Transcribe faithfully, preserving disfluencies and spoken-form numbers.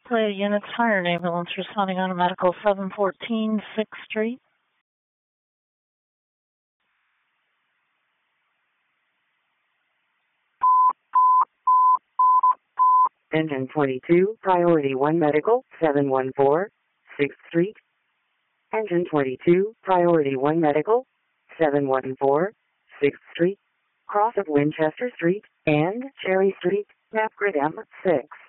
Berkeley, Units Hired Ambulance responding on a medical seven fourteen sixth Street. Engine twenty-two, Priority one Medical, seven one four sixth Street. Engine twenty-two, Priority one Medical, seven one four sixth Street. Cross of Winchester Street and Cherry Street, Napgrid M six.